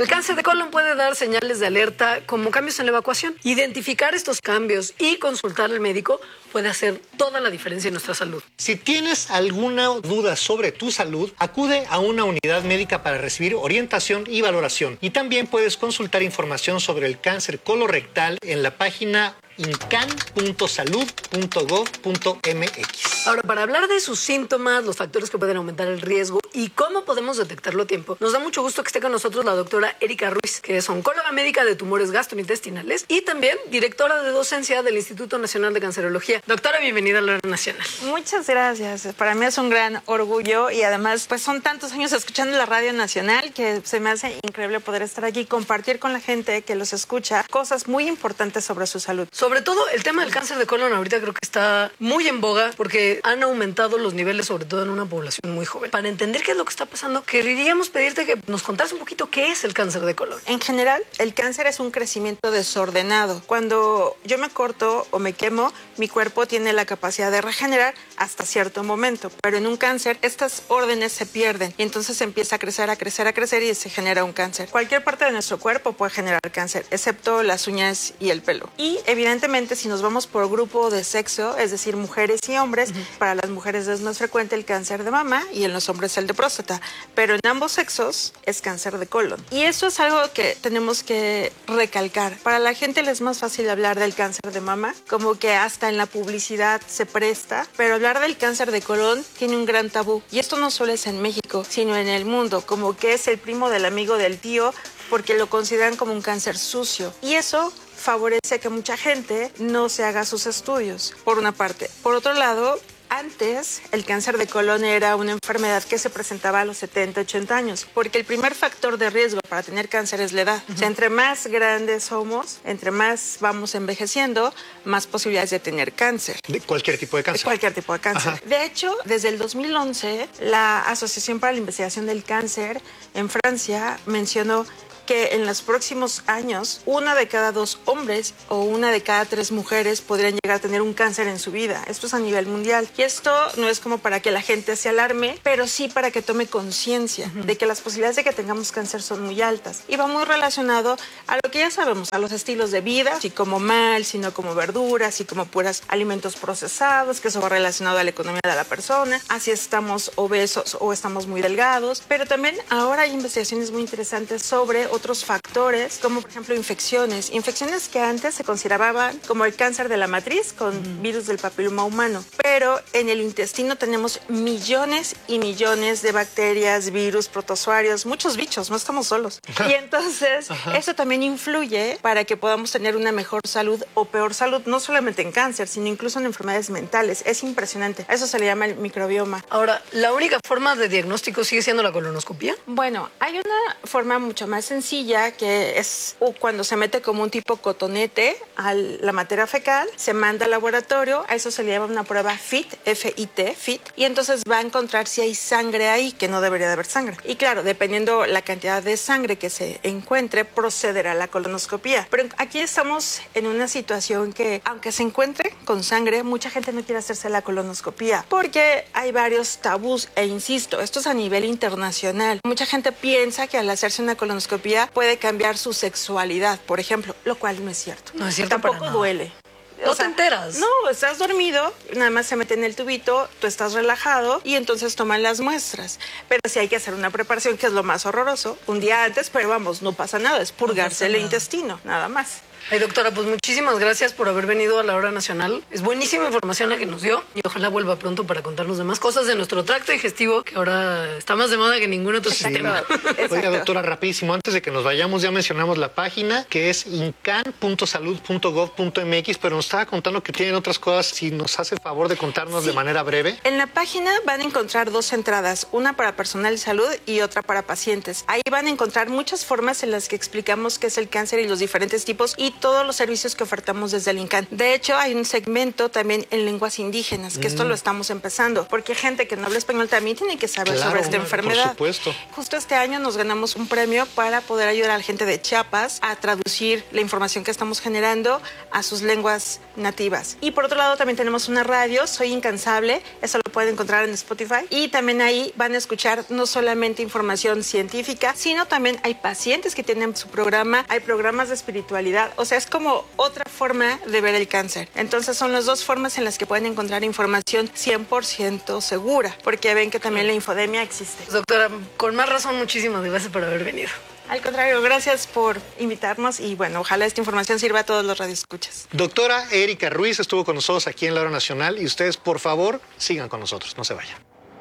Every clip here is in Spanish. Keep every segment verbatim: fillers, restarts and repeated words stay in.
El cáncer de colon puede dar señales de alerta como cambios en la evacuación. Identificar estos cambios y consultar al médico puede hacer toda la diferencia en nuestra salud. Si tienes alguna duda sobre tu salud, acude a una unidad médica para recibir orientación y valoración. Y también puedes consultar información sobre el cáncer colorectal en la página incan punto salud punto gov punto mx. Ahora, para hablar de sus síntomas, los factores que pueden aumentar el riesgo y cómo podemos detectarlo a tiempo, nos da mucho gusto que esté con nosotros la doctora Erika Ruiz, que es oncóloga médica de tumores gastrointestinales y también directora de docencia del Instituto Nacional de Cancerología. Doctora, bienvenida a la Hora Nacional. Muchas gracias. Para mí es un gran orgullo y además pues son tantos años escuchando la Radio Nacional que se me hace increíble poder estar aquí y compartir con la gente que los escucha cosas muy importantes sobre su salud. Sobre todo el tema del cáncer de colon ahorita creo que está muy en boga porque han aumentado los niveles, sobre todo en una población muy joven. Para entender qué es lo que está pasando, queríamos pedirte que nos contaras un poquito qué es el cáncer de colon. En general, el cáncer es un crecimiento desordenado. Cuando yo me corto o me quemo, mi cuerpo tiene la capacidad de regenerar hasta cierto momento, pero en un cáncer estas órdenes se pierden y entonces empieza a crecer, a crecer, a crecer y se genera un cáncer. Cualquier parte de nuestro cuerpo puede generar cáncer, excepto las uñas y el pelo. Y evidentemente Evidentemente, si nos vamos por grupo de sexo, es decir, mujeres y hombres, uh-huh. para las mujeres es más frecuente el cáncer de mama y en los hombres el de próstata, pero en ambos sexos es cáncer de colon. Y eso es algo que tenemos que recalcar. Para la gente les es más fácil hablar del cáncer de mama, como que hasta en la publicidad se presta, pero hablar del cáncer de colon tiene un gran tabú. Y esto no solo es en México, sino en el mundo, como que es el primo del amigo del tío, porque lo consideran como un cáncer sucio. Y eso favorece que mucha gente no se haga sus estudios, por una parte. Por otro lado, antes el cáncer de colon era una enfermedad que se presentaba a los setenta, ochenta años, porque el primer factor de riesgo para tener cáncer es la edad. Uh-huh. O sea, entre más grandes somos, entre más vamos envejeciendo, más posibilidades de tener cáncer. De cualquier tipo de cáncer. De cualquier tipo de cáncer. Ajá. De hecho, desde el dos mil once, la Asociación para la Investigación del Cáncer en Francia mencionó que en los próximos años una de cada dos hombres o una de cada tres mujeres podrían llegar a tener un cáncer en su vida. Esto es a nivel mundial. Y esto no es como para que la gente se alarme, pero sí para que tome conciencia uh-huh. de que las posibilidades de que tengamos cáncer son muy altas. Y va muy relacionado a lo que ya sabemos, a los estilos de vida, si como mal, si no como verduras, si como puras alimentos procesados, que eso va relacionado a la economía de la persona, a si estamos obesos o estamos muy delgados. Pero también ahora hay investigaciones muy interesantes sobre otros factores, como por ejemplo infecciones. Infecciones que antes se consideraban como el cáncer de la matriz con uh-huh. virus del papiloma humano. Pero en el intestino tenemos millones y millones de bacterias, virus, protozoarios, muchos bichos, no estamos solos. Y entonces uh-huh. eso también influye para que podamos tener una mejor salud o peor salud, no solamente en cáncer, sino incluso en enfermedades mentales. Es impresionante. Eso se le llama el microbioma. Ahora, ¿la única forma de diagnóstico sigue siendo la colonoscopia? Bueno, hay una forma mucho más sencilla que es cuando se mete como un tipo cotonete a la materia fecal, se manda al laboratorio, a eso se le llama una prueba F I T, F I T, F I T, y entonces va a encontrar si hay sangre ahí, que no debería de haber sangre. Y claro, dependiendo la cantidad de sangre que se encuentre, procederá a la colonoscopia. Pero aquí estamos en una situación que, aunque se encuentre con sangre, mucha gente no quiere hacerse la colonoscopia, porque hay varios tabús, e insisto, esto es a nivel internacional. Mucha gente piensa que al hacerse una colonoscopia puede cambiar su sexualidad, por ejemplo, lo cual no es cierto. No es cierto. Tampoco duele. No o sea, te enteras. No, estás dormido, nada más se mete en el tubito, tú estás relajado y entonces toman las muestras. Pero sí hay que hacer una preparación, que es lo más horroroso, un día antes, pero vamos, no pasa nada, es purgarse el intestino, nada más. Ay, doctora, pues muchísimas gracias por haber venido a la Hora Nacional. Es buenísima información la que nos dio y ojalá vuelva pronto para contarnos demás cosas de nuestro tracto digestivo, que ahora está más de moda que ningún otro sí, sistema. No. Oiga, doctora, rapidísimo, antes de que nos vayamos, ya mencionamos la página, que es incan punto salud punto gov punto mx, pero nos estaba contando que tienen otras cosas, si nos hace el favor de contarnos sí. de manera breve. En la página van a encontrar dos entradas, una para personal de salud y otra para pacientes. Ahí van a encontrar muchas formas en las que explicamos qué es el cáncer y los diferentes tipos y todos los servicios que ofertamos desde el INCAN. De hecho, hay un segmento también en lenguas indígenas, que mm. esto lo estamos empezando, porque gente que no habla español también tiene que saber claro, sobre esta enfermedad. Por supuesto. Justo este año nos ganamos un premio para poder ayudar a la gente de Chiapas a traducir la información que estamos generando a sus lenguas nativas. Y por otro lado, también tenemos una radio, Soy Incansable, eso lo pueden encontrar en Spotify. Y también ahí van a escuchar no solamente información científica, sino también hay pacientes que tienen su programa, hay programas de espiritualidad. O sea, es como otra forma de ver el cáncer. Entonces son las dos formas en las que pueden encontrar información cien por ciento segura, porque ven que también la infodemia existe. Doctora, con más razón, muchísimas gracias por haber venido. Al contrario, gracias por invitarnos y bueno, ojalá esta información sirva a todos los radioescuchas. Doctora Erika Ruiz estuvo con nosotros aquí en La Hora Nacional y ustedes, por favor, sigan con nosotros, no se vayan.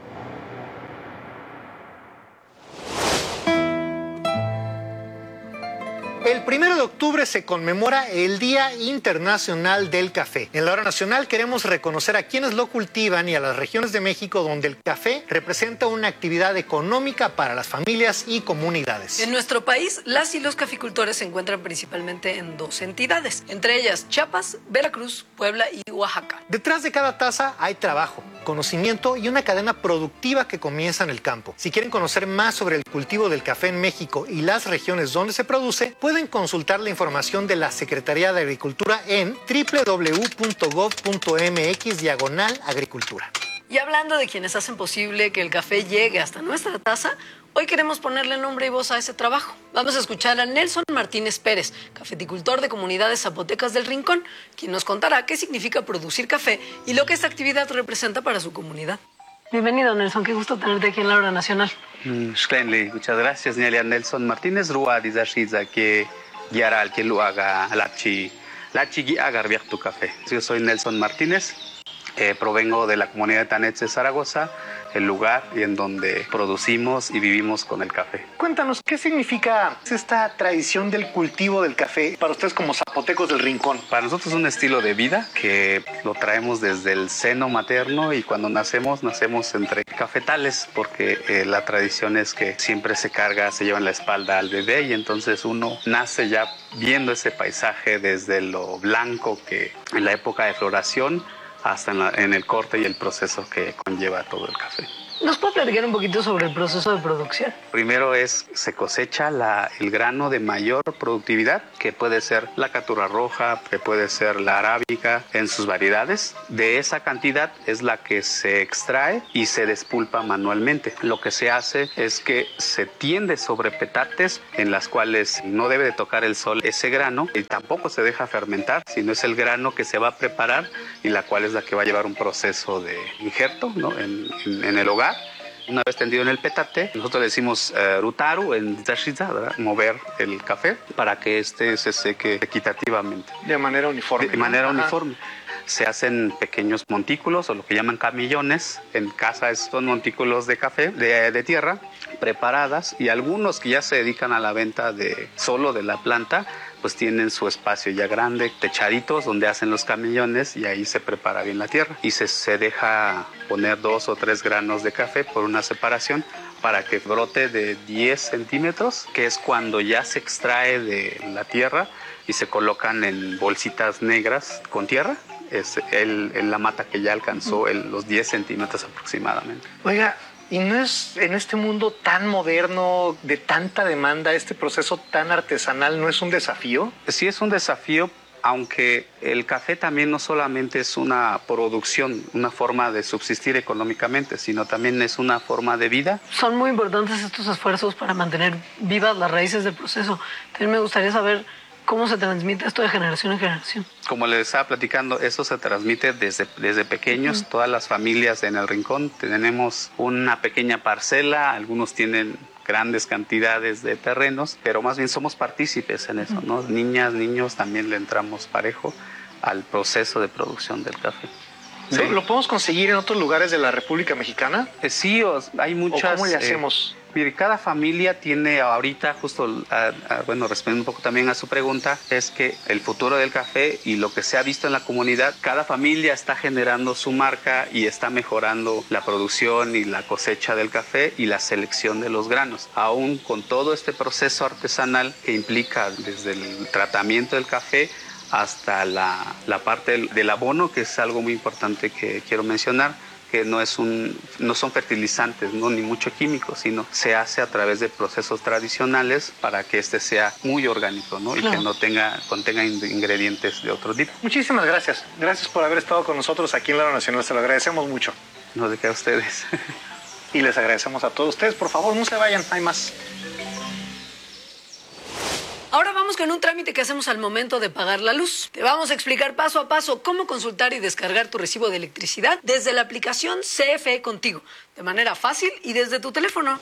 El primero de octubre se conmemora el Día Internacional del Café. En La Hora Nacional queremos reconocer a quienes lo cultivan y a las regiones de México donde el café representa una actividad económica para las familias y comunidades. En nuestro país, las y los caficultores se encuentran principalmente en dos entidades, entre ellas Chiapas, Veracruz, Puebla y Oaxaca. Detrás de cada taza hay trabajo, conocimiento y una cadena productiva que comienza en el campo. Si quieren conocer más sobre el cultivo del café en México y las regiones donde se produce, pueden consultar la información de la Secretaría de Agricultura en doble u doble u doble u punto gov punto mx diagonal agricultura. Y hablando de quienes hacen posible que el café llegue hasta nuestra taza, hoy queremos ponerle nombre y voz a ese trabajo. Vamos a escuchar a Nelson Martínez Pérez, cafeticultor de Comunidades Zapotecas del Rincón, quien nos contará qué significa producir café y lo que esta actividad representa para su comunidad. Bienvenido, Nelson. Qué gusto tenerte aquí en La Hora Nacional. Shklenli, muchas gracias. Nelia Nelson Martínez, Rua Dizashiza, que guiará al que lo haga Lachi, Lachi agar tu café. Yo soy Nelson Martínez, eh, provengo de la comunidad de Tanetxe, Zaragoza, el lugar y en donde producimos y vivimos con el café. Cuéntanos, ¿qué significa esta tradición del cultivo del café para ustedes como zapotecos del Rincón? Para nosotros es un estilo de vida que lo traemos desde el seno materno y cuando nacemos, nacemos entre cafetales porque eh, la tradición es que siempre se carga, se lleva en la espalda al bebé y entonces uno nace ya viendo ese paisaje desde lo blanco que en la época de floración hasta en, la, en el corte y el proceso que conlleva todo el café. ¿Nos puede platicar un poquito sobre el proceso de producción? Primero es, se cosecha la, el grano de mayor productividad, que puede ser la caturra roja, que puede ser la arábica, en sus variedades. De esa cantidad es la que se extrae y se despulpa manualmente. Lo que se hace es que se tiende sobre petates en las cuales no debe de tocar el sol ese grano y tampoco se deja fermentar, sino es el grano que se va a preparar y la cual es la que va a llevar un proceso de injerto, ¿no? en, en, en el hogar. Una vez tendido en el petate, nosotros le decimos uh, rutaru en Tashiza, mover el café para que este se seque equitativamente. De manera uniforme. De, de manera Ajá. uniforme. Se hacen pequeños montículos o lo que llaman camillones. En casa son montículos de café, de, de tierra, preparadas y algunos que ya se dedican a la venta de solo de la planta, pues tienen su espacio ya grande, techaditos donde hacen los camillones y ahí se prepara bien la tierra. Y se, se deja poner dos o tres granos de café por una separación para que brote de diez centímetros, que es cuando ya se extrae de la tierra y se colocan en bolsitas negras con tierra. Es el, el, la mata que ya alcanzó el, los diez centímetros aproximadamente. Oiga, ¿y no es en este mundo tan moderno, de tanta demanda, este proceso tan artesanal, no es un desafío? Sí es un desafío, aunque el café también no solamente es una producción, una forma de subsistir económicamente, sino también es una forma de vida. Son muy importantes estos esfuerzos para mantener vivas las raíces del proceso. También me gustaría saber cómo se transmite esto de generación en generación. Como les estaba platicando, eso se transmite desde, desde pequeños. Uh-huh. Todas las familias en el Rincón tenemos una pequeña parcela, algunos tienen grandes cantidades de terrenos, pero más bien somos partícipes en eso, ¿no? Niñas, niños, también le entramos parejo al proceso de producción del café. ¿Sí? ¿Lo, ¿Lo podemos conseguir en otros lugares de la República Mexicana? Eh, sí, o, hay muchas... ¿O cómo le hacemos? Eh, mire, cada familia tiene ahorita, justo, a, a, bueno, respondiendo un poco también a su pregunta, es que el futuro del café y lo que se ha visto en la comunidad, cada familia está generando su marca y está mejorando la producción y la cosecha del café y la selección de los granos. Aún con todo este proceso artesanal que implica desde el tratamiento del café hasta la, la parte del, del abono, que es algo muy importante que quiero mencionar, que no, es un, no son fertilizantes, no, ni mucho químico, sino se hace a través de procesos tradicionales para que este sea muy orgánico, ¿no? Claro. Y que no tenga, contenga ingredientes de otro tipo. Muchísimas gracias. Gracias por haber estado con nosotros aquí en La Hora Nacional. Se lo agradecemos mucho. No, de qué a ustedes. Y les agradecemos a todos ustedes. Por favor, no se vayan, hay más. Ahora vamos con un trámite que hacemos al momento de pagar la luz. Te vamos a explicar paso a paso cómo consultar y descargar tu recibo de electricidad desde la aplicación C F E Contigo, de manera fácil y desde tu teléfono.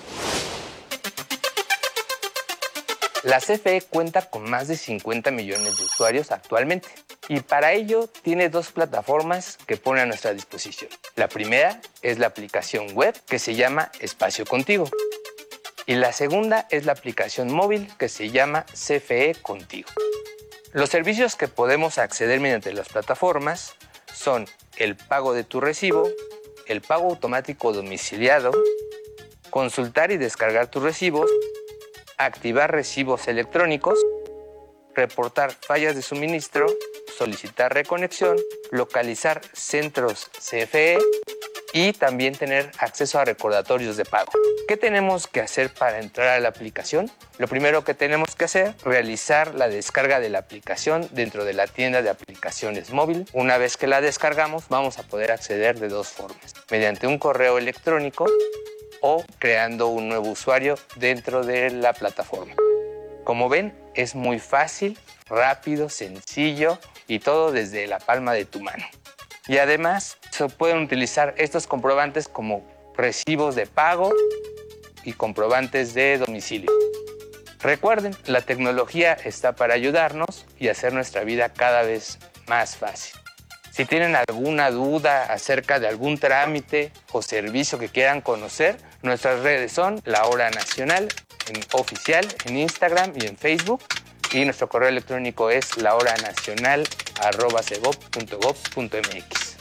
La C F E cuenta con más de cincuenta millones de usuarios actualmente y para ello tiene dos plataformas que pone a nuestra disposición. La primera es la aplicación web que se llama Espacio Contigo y la segunda es la aplicación móvil que se llama C F E Contigo. Los servicios que podemos acceder mediante las plataformas son el pago de tu recibo, el pago automático domiciliado, consultar y descargar tus recibos, activar recibos electrónicos, reportar fallas de suministro, solicitar reconexión, localizar centros C F E y también tener acceso a recordatorios de pago. ¿Qué tenemos que hacer para entrar a la aplicación? Lo primero que tenemos que hacer es realizar la descarga de la aplicación dentro de la tienda de aplicaciones móvil. Una vez que la descargamos, vamos a poder acceder de dos formas: mediante un correo electrónico o creando un nuevo usuario dentro de la plataforma. Como ven, es muy fácil, rápido, sencillo y todo desde la palma de tu mano. Y además se pueden utilizar estos comprobantes como recibos de pago y comprobantes de domicilio. Recuerden, la tecnología está para ayudarnos y hacer nuestra vida cada vez más fácil. Si tienen alguna duda acerca de algún trámite o servicio que quieran conocer, nuestras redes son La Hora Nacional en oficial en Instagram y en Facebook, y nuestro correo electrónico es lahoranacional arroba cegop punto gov punto mx.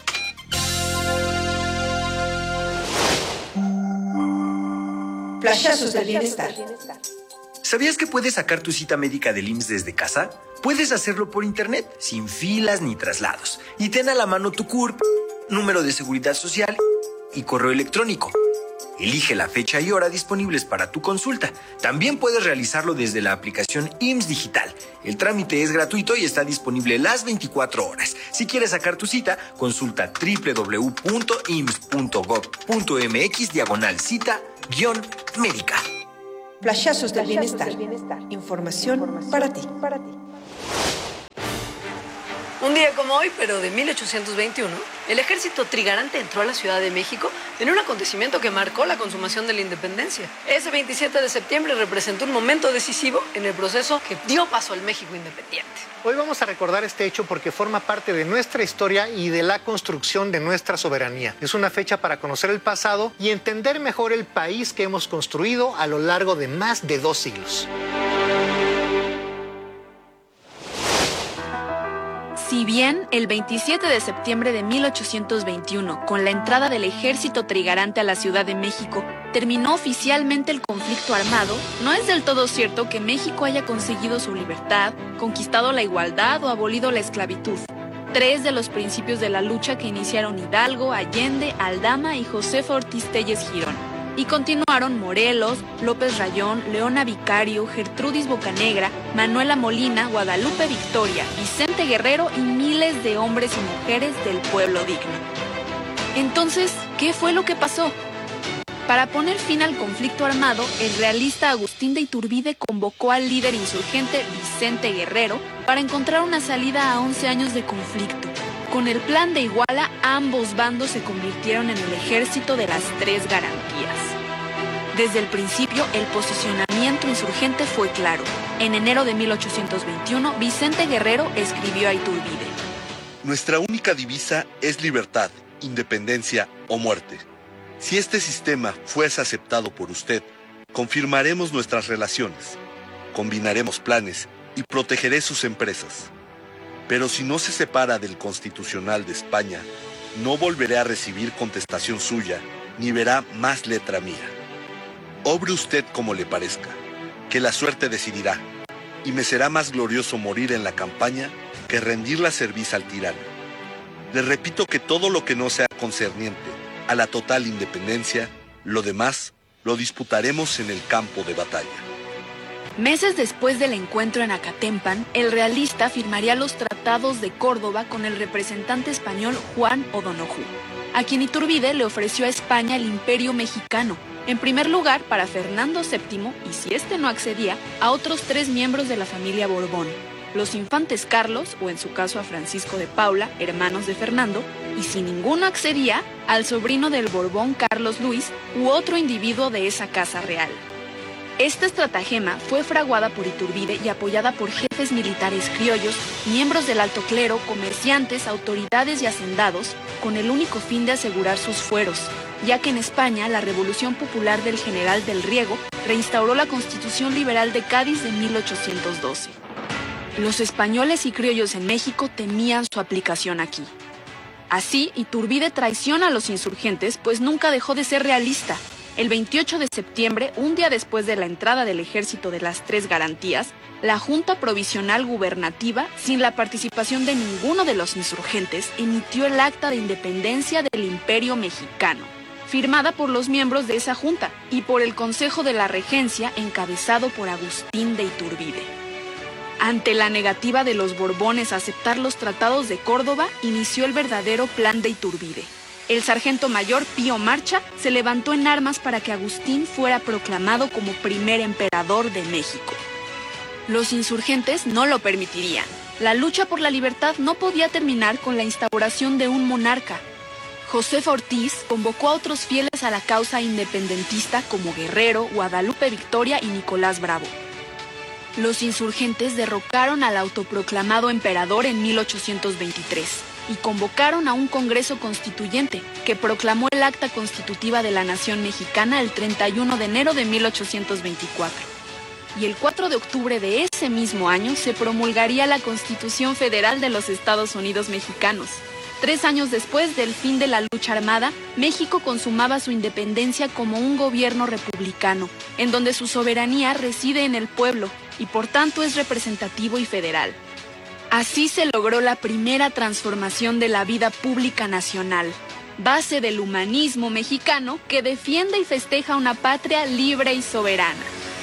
Flashazos del bienestar. ¿Sabías que puedes sacar tu cita médica del I M S S desde casa? Puedes hacerlo por internet, sin filas ni traslados. Y ten a la mano tu C U R P, número de seguridad social y correo electrónico. Elige la fecha y hora disponibles para tu consulta. También puedes realizarlo desde la aplicación I M S S Digital. El trámite es gratuito y está disponible las veinticuatro horas. Si quieres sacar tu cita, consulta doble u doble u doble u punto i m s s punto gov punto m x diagonal cita guión médica. Flashazos del bienestar. Información para ti. Un día como hoy, pero de mil ochocientos veintiuno, el ejército trigarante entró a la Ciudad de México en un acontecimiento que marcó la consumación de la independencia. Ese veintisiete de septiembre representó un momento decisivo en el proceso que dio paso al México independiente. Hoy vamos a recordar este hecho porque forma parte de nuestra historia y de la construcción de nuestra soberanía. Es una fecha para conocer el pasado y entender mejor el país que hemos construido a lo largo de más de dos siglos. Si bien el veintisiete de septiembre de mil ochocientos veintiuno, con la entrada del ejército trigarante a la Ciudad de México, terminó oficialmente el conflicto armado, no es del todo cierto que México haya conseguido su libertad, conquistado la igualdad o abolido la esclavitud. Tres de los principios de la lucha que iniciaron Hidalgo, Allende, Aldama y Josefa Ortiz Telles Girón, y continuaron Morelos, López Rayón, Leona Vicario, Gertrudis Bocanegra, Manuela Molina, Guadalupe Victoria, Vicente Guerrero y miles de hombres y mujeres del pueblo digno. Entonces, ¿qué fue lo que pasó? Para poner fin al conflicto armado, el realista Agustín de Iturbide convocó al líder insurgente Vicente Guerrero para encontrar una salida a once años de conflicto. Con el Plan de Iguala, ambos bandos se convirtieron en el ejército de las tres garantías. Desde el principio, el posicionamiento insurgente fue claro. En enero de mil ochocientos veintiuno, Vicente Guerrero escribió a Iturbide: Nuestra única divisa es libertad, independencia o muerte. Si este sistema fuese aceptado por usted, confirmaremos nuestras relaciones, combinaremos planes y protegeré sus empresas. Pero si no se separa del Constitucional de España, no volveré a recibir contestación suya, ni verá más letra mía. Obre usted como le parezca, que la suerte decidirá, y me será más glorioso morir en la campaña que rendir la cerviz al tirano. Le repito que todo lo que no sea concerniente a la total independencia, lo demás lo disputaremos en el campo de batalla. Meses después del encuentro en Acatempan, el realista firmaría los tratados de Córdoba con el representante español Juan O'Donoghue, a quien Iturbide le ofreció a España el Imperio Mexicano, en primer lugar para Fernando séptimo y, si este no accedía, a otros tres miembros de la familia Borbón, los infantes Carlos, o en su caso a Francisco de Paula, hermanos de Fernando, y si ninguno accedía, al sobrino del Borbón Carlos Luis u otro individuo de esa casa real. Esta estratagema fue fraguada por Iturbide y apoyada por jefes militares criollos, miembros del alto clero, comerciantes, autoridades y hacendados, con el único fin de asegurar sus fueros, ya que en España la Revolución Popular del general del Riego reinstauró la Constitución Liberal de Cádiz de mil ochocientos doce. Los españoles y criollos en México temían su aplicación aquí. Así, Iturbide traiciona a los insurgentes, pues nunca dejó de ser realista. El veintiocho de septiembre, un día después de la entrada del ejército de las Tres Garantías, la Junta Provisional Gubernativa, sin la participación de ninguno de los insurgentes, emitió el Acta de Independencia del Imperio Mexicano, firmada por los miembros de esa junta y por el Consejo de la Regencia, encabezado por Agustín de Iturbide. Ante la negativa de los Borbones a aceptar los tratados de Córdoba, inició el verdadero plan de Iturbide. El sargento mayor Pío Marcha se levantó en armas para que Agustín fuera proclamado como primer emperador de México. Los insurgentes no lo permitirían. La lucha por la libertad no podía terminar con la instauración de un monarca. Josefa Ortiz convocó a otros fieles a la causa independentista como Guerrero, Guadalupe Victoria y Nicolás Bravo. Los insurgentes derrocaron al autoproclamado emperador en mil ochocientos veintitrés. Y convocaron a un Congreso Constituyente que proclamó el Acta Constitutiva de la Nación Mexicana el treinta y uno de enero de mil ochocientos veinticuatro. Y el cuatro de octubre de ese mismo año se promulgaría la Constitución Federal de los Estados Unidos Mexicanos. Tres años después del fin de la lucha armada, México consumaba su independencia como un gobierno republicano, en donde su soberanía reside en el pueblo y por tanto es representativo y federal. Así se logró la primera transformación de la vida pública nacional, base del humanismo mexicano que defiende y festeja una patria libre y soberana.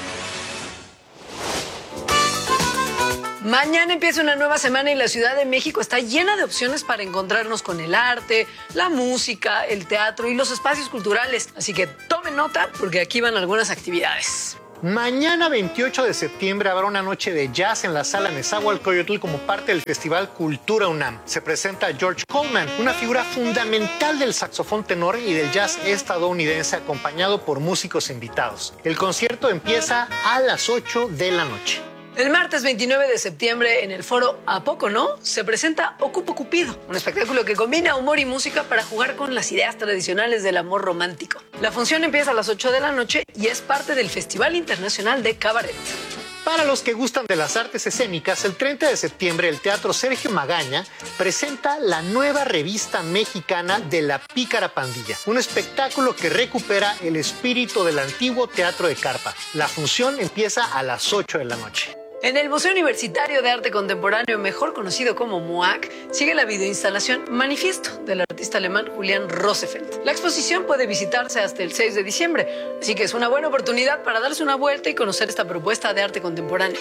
Mañana empieza una nueva semana y la Ciudad de México está llena de opciones para encontrarnos con el arte, la música, el teatro y los espacios culturales. Así que tomen nota porque aquí van algunas actividades. Mañana veintiocho de septiembre habrá una noche de jazz en la Sala Nezahualcóyotl como parte del Festival Cultura UNAM. Se presenta George Coleman, una figura fundamental del saxofón tenor y del jazz estadounidense, acompañado por músicos invitados. El concierto empieza a las ocho de la noche. El martes veintinueve de septiembre en el foro ¿A poco no?, se presenta Ocupo Cupido, un espectáculo que combina humor y música para jugar con las ideas tradicionales del amor romántico. La función empieza a las ocho de la noche y es parte del Festival Internacional de Cabaret. Para los que gustan de las artes escénicas, el treinta de septiembre el Teatro Sergio Magaña presenta la nueva revista mexicana de La Pícara Pandilla, un espectáculo que recupera el espíritu del antiguo teatro de carpa. La función empieza a las ocho de la noche. En el Museo Universitario de Arte Contemporáneo, mejor conocido como MUAC, sigue la videoinstalación Manifiesto del artista alemán Julian Rosefeld. La exposición puede visitarse hasta el seis de diciembre, así que es una buena oportunidad para darse una vuelta y conocer esta propuesta de arte contemporáneo.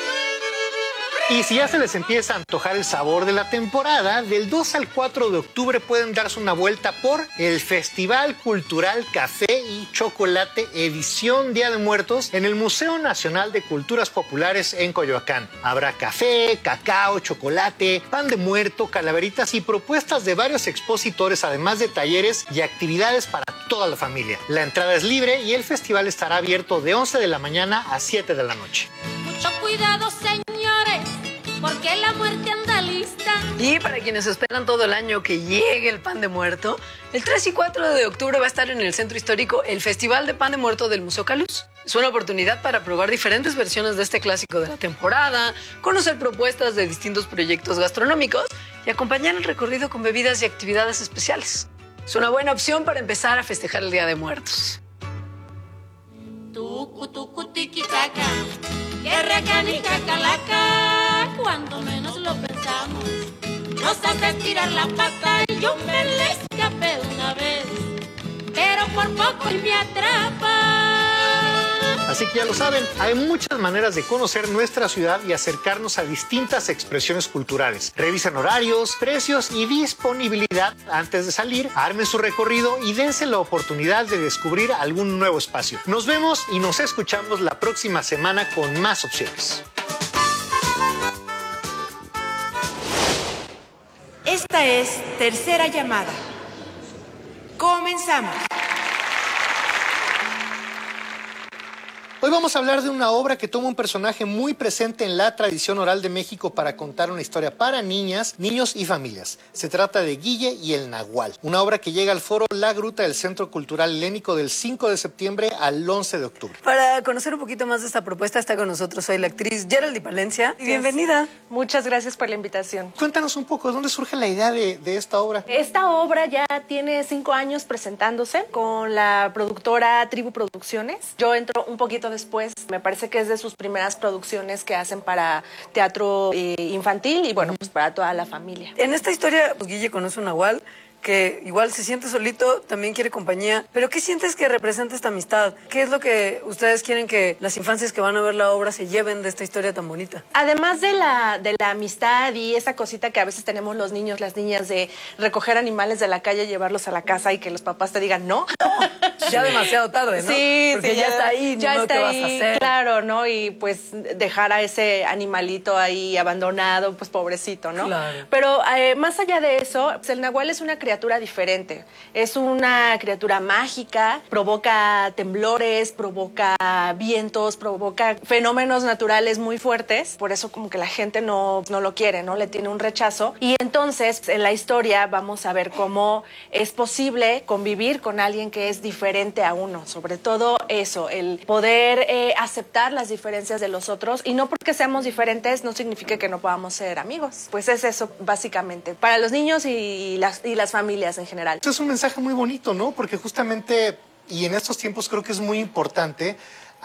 Y si ya se les empieza a antojar el sabor de la temporada, del dos al cuatro de octubre pueden darse una vuelta por el Festival Cultural Café y Chocolate Edición Día de Muertos en el Museo Nacional de Culturas Populares en Coyoacán. Habrá café, cacao, chocolate, pan de muerto, calaveritas y propuestas de varios expositores, además de talleres y actividades para toda la familia. La entrada es libre y el festival estará abierto de once de la mañana a siete de la noche. Mucho cuidado, señores, porque la muerte anda lista. Y para quienes esperan todo el año que llegue el pan de muerto, el tres y cuatro de octubre va a estar en el Centro Histórico el Festival de Pan de Muerto del Museo Caluz. Es una oportunidad para probar diferentes versiones de este clásico de la temporada, conocer propuestas de distintos proyectos gastronómicos y acompañar el recorrido con bebidas y actividades especiales. Es una buena opción para empezar a festejar el Día de Muertos. Tucu, tucu, tiquitaca, que recanica calaca, cuando menos lo pensamos, nos hace estirar la pata y yo me le escapé una vez, pero por poco y me atrapa. Así que ya lo saben, hay muchas maneras de conocer nuestra ciudad y acercarnos a distintas expresiones culturales. Revisen horarios, precios y disponibilidad antes de salir, armen su recorrido y dense la oportunidad de descubrir algún nuevo espacio. Nos vemos y nos escuchamos la próxima semana con más opciones. Esta es Tercera Llamada. Comenzamos. Hoy vamos a hablar de una obra que toma un personaje muy presente en la tradición oral de México para contar una historia para niñas, niños y familias. Se trata de Guille y el Nahual, una obra que llega al foro La Gruta del Centro Cultural Helénico del cinco de septiembre al once de octubre. Para conocer un poquito más de esta propuesta está con nosotros hoy la actriz Geraldine Palencia. Bienvenida. Muchas gracias por la invitación. Cuéntanos un poco, ¿de dónde surge la idea de, de esta obra? Esta obra ya tiene cinco años presentándose con la productora Tribu Producciones. Yo entro un poquito después, me parece que es de sus primeras producciones que hacen para teatro eh, infantil y bueno, pues para toda la familia. En esta historia, pues, Guille conoce a un Nahual que igual se siente solito, también quiere compañía. Pero ¿qué sientes que representa esta amistad? ¿Qué es lo que ustedes quieren que las infancias que van a ver la obra se lleven de esta historia tan bonita? Además de la, de la amistad y esa cosita que a veces tenemos los niños, las niñas, de recoger animales de la calle, llevarlos a la casa y que los papás te digan no. Ya demasiado tarde, ¿no? Sí, porque sí, ya, ya está ahí, ya ¿no? está ¿Qué ahí, vas a hacer? Claro, ¿no? Y pues dejar a ese animalito ahí abandonado, pues pobrecito, ¿no? Claro. Pero eh, más allá de eso, pues, el Nahual es una criatura diferente. Es una criatura mágica, provoca temblores, provoca vientos, provoca fenómenos naturales muy fuertes. Por eso como que la gente no, no lo quiere, ¿no? Le tiene un rechazo. Y entonces en la historia vamos a ver cómo es posible convivir con alguien que es diferente a uno. Sobre todo eso, el poder eh, aceptar las diferencias de los otros. Y no porque seamos diferentes no significa que no podamos ser amigos. Pues es eso básicamente. Para los niños y las, y las familias en general. Es un mensaje muy bonito, ¿no? Porque justamente, y en estos tiempos creo que es muy importante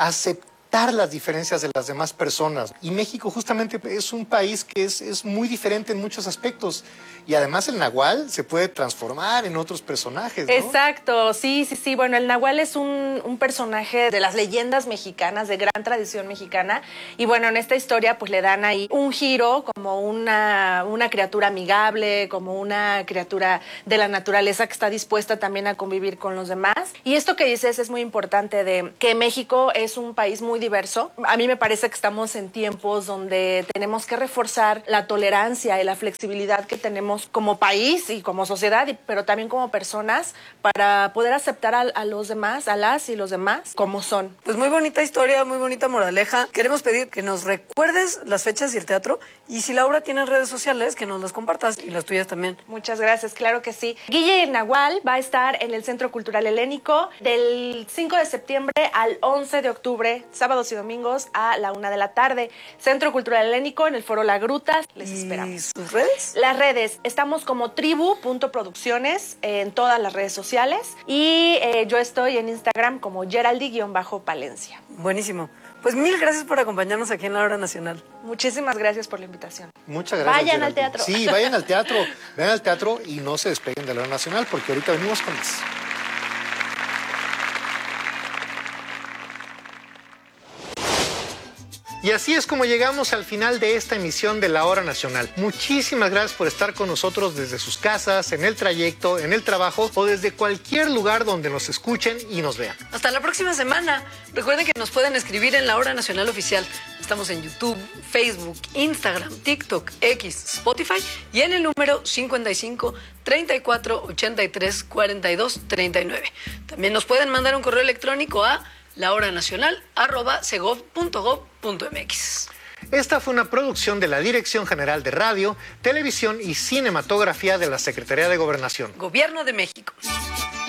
aceptar las diferencias de las demás personas. Y México justamente es un país que es, es muy diferente en muchos aspectos. Y además el Nahual se puede transformar en otros personajes, ¿no? Exacto, sí, sí, sí. Bueno, el Nahual es un, un personaje de las leyendas mexicanas, de gran tradición mexicana. Y bueno, en esta historia pues le dan ahí un giro como una, una criatura amigable, como una criatura de la naturaleza que está dispuesta también a convivir con los demás. Y esto que dices es muy importante, de que México es un país muy diverso. A mí me parece que estamos en tiempos donde tenemos que reforzar la tolerancia y la flexibilidad que tenemos como país y como sociedad, pero también como personas, para poder aceptar a, a los demás, a las y los demás, como son. Pues muy bonita historia, muy bonita moraleja. Queremos pedir que nos recuerdes las fechas y el teatro, y si la obra tiene redes sociales, que nos las compartas, y las tuyas también. Muchas gracias, claro que sí. Guille y el Nahual va a estar en el Centro Cultural Helénico del cinco de septiembre al once de octubre, sábados y domingos a la una de la tarde. Centro Cultural Helénico en el Foro La Gruta. Les esperamos. ¿Y sus redes? Las redes. Estamos como tribu.producciones en todas las redes sociales y eh, yo estoy en Instagram como Geraldine-Palencia. Buenísimo. Pues mil gracias por acompañarnos aquí en la Hora Nacional. Muchísimas gracias por la invitación. Muchas gracias. Vayan Geraldine. al teatro. Sí, vayan al teatro. Vayan al teatro y no se despeguen de la Hora Nacional porque ahorita venimos con más. Y así es como llegamos al final de esta emisión de La Hora Nacional. Muchísimas gracias por estar con nosotros desde sus casas, en el trayecto, en el trabajo o desde cualquier lugar donde nos escuchen y nos vean. Hasta la próxima semana. Recuerden que nos pueden escribir en La Hora Nacional Oficial. Estamos en YouTube, Facebook, Instagram, TikTok, X, Spotify y en el número cincuenta y cinco, treinta y cuatro, ochenta y tres, cuarenta y dos, treinta y nueve. También nos pueden mandar un correo electrónico a lahoranacional arroba segov punto gov punto mx. Esta fue una producción de la Dirección General de Radio, Televisión y Cinematografía de la Secretaría de Gobernación. Gobierno de México.